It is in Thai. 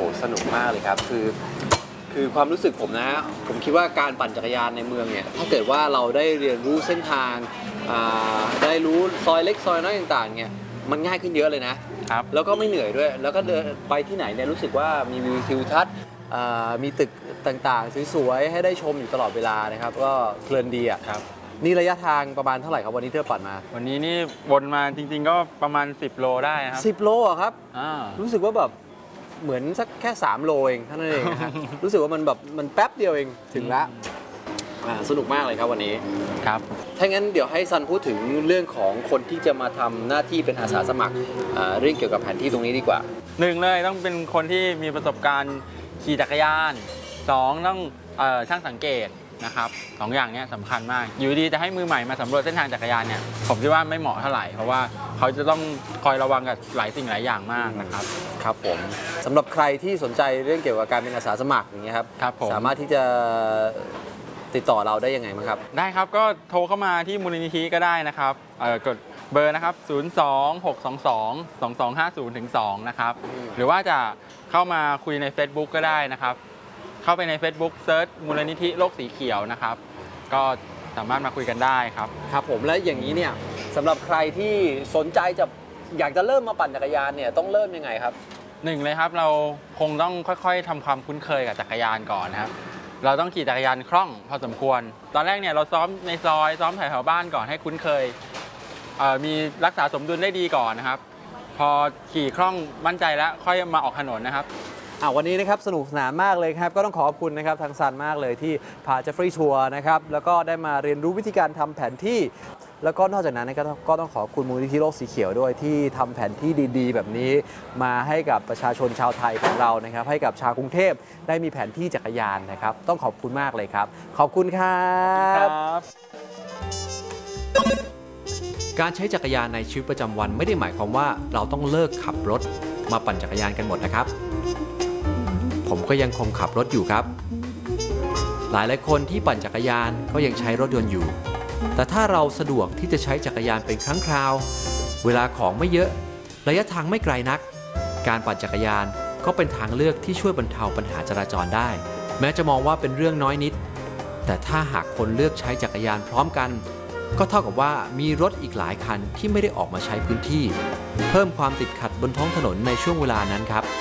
สนุกมากเลยครับคือความรู้สึกผมนะผมคิดว่าการปั่นจักรยานในเมืองเนี่ยถ้าเกิดว่าเราได้เรียนรู้เส้นทางได้รู้ซอยเล็กซอยน้อยต่างๆเนี่ยมันง่ายขึ้นเยอะเลยนะครับแล้วก็ไม่เหนื่อยด้วยแล้วก็เดินไปที่ไหนเนี่ยรู้สึกว่ามีวิวทิวทัศน์มีตึกต่างๆสวยๆให้ได้ชมอยู่ตลอดเวลานะครับก็เพลินดีอ่ะครับนี่ระยะทางประมาณเท่าไหร่ครับวันนี้ที่เราปั่นมาวันนี้นี่วนมาจริงๆก็ประมาณ10 โลได้ครับ 10 โลอ่ะครับรู้สึกว่าแบบเหมือนสักแค่3 โลเองเท่านั้นเองนะรู้สึกว่ามันแบบมันแป๊บเดียวเองถึงละสนุกมากเลยครับวันนี้ครับถ้างั้นเดี๋ยวให้ซันพูดถึงเรื่องของคนที่จะมาทำหน้าที่เป็นอาสาสมัครเรื่องเกี่ยวกับแผนที่ตรงนี้ดีกว่า 1เลยต้องเป็นคนที่มีประสบการณ์ขี่จักรยาน2ต้องช่างสังเกตนะครับ2อย่างนี้สำคัญมากอยู่ดีจะให้มือใหม่มาสำรวจเส้นทางจักรยานเนี่ยผมคิดว่าไม่เหมาะเท่าไหร่เพราะว่าเขาจะต้องคอยระวังกับหลายสิ่งหลายอย่างมากนะครับครับผมสำหรับใครที่สนใจเรื่องเกี่ยวกับการเป็นอาสาสมัครอย่างเงี้ยครับสามารถที่จะติดต่อเราได้ยังไงมั้งครับได้ครับก็โทรเข้ามาที่มูลนิธิก็ได้นะครับกดเบอร์นะครับ026222250-2นะครับหรือว่าจะเข้ามาคุยใน Facebook ก็ได้นะครับเข้าไปใน Facebook เซิร์ชมูลนิธิโลกสีเขียวนะครับก็สามารถมาคุยกันได้ครับครับผมและอย่างนี้เนี่ยสำหรับใครที่สนใจจะอยากจะเริ่มมาปั่นจักรยานเนี่ยต้องเริ่มยังไงครับ 1เลยครับเราคงต้องค่อยๆทำความคุ้นเคยกับจักรยานก่อนนะครับเราต้องขี่จักรยานคล่องพอสมควรตอนแรกเนี่ยเราซ้อมในซอยซ้อมแถวๆบ้านก่อนให้คุ้นเคยมีรักษาสมดุลได้ดีก่อนนะครับพอขี่คล่องมั่นใจแล้วค่อยมาออกถนนนะครับวันนี้นะครับสนุกสนานมากเลยครับก็ต้องขอบคุณนะครับทางซันมากเลยที่พาเจฟฟรีย์ทัวร์นะครับแล้วก็ได้มาเรียนรู้วิธีการทำแผนที่แล้วก็นอกจากนั้นก็ต้องขอบคุณมูลนิธิโลกสีเขียวด้วยที่ทำแผนที่ดีๆแบบนี้มาให้กับประชาชนชาวไทยของเรานะครับให้กับชาวกรุงเทพได้มีแผนที่จักรยานนะครับต้องขอบคุณมากเลยครับขอบคุณครับการใช้จักรยานในชีวิตประจำวันไม่ได้หมายความว่าเราต้องเลิกขับรถมาปั่นจักรยานกันหมดนะครับผมก็ยังคงขับรถอยู่ครับหลายคนที่ปั่นจักรยานก็ยังใช้รถยนต์อยู่แต่ถ้าเราสะดวกที่จะใช้จักรยานเป็นครั้งคราวเวลาของไม่เยอะระยะทางไม่ไกลนักการปั่นจักรยานก็เป็นทางเลือกที่ช่วยบรรเทาปัญหาจราจรได้แม้จะมองว่าเป็นเรื่องน้อยนิดแต่ถ้าหากคนเลือกใช้จักรยานพร้อมกันก็เท่ากับว่ามีรถอีกหลายคันที่ไม่ได้ออกมาใช้พื้นที่เพิ่มความติดขัดบนท้องถนนในช่วงเวลานั้นครับ